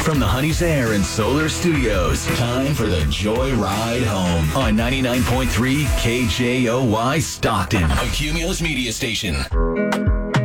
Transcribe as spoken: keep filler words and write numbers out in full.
From the Honey's Air and Solar Studios, time for the Joy Ride Home on ninety-nine point three K J O Y Stockton, a Cumulus media station.